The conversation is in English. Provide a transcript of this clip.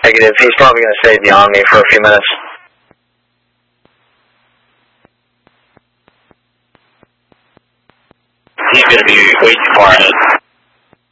Negative. He's probably going to stay beyond me for a few minutes. He's going to be way too far ahead.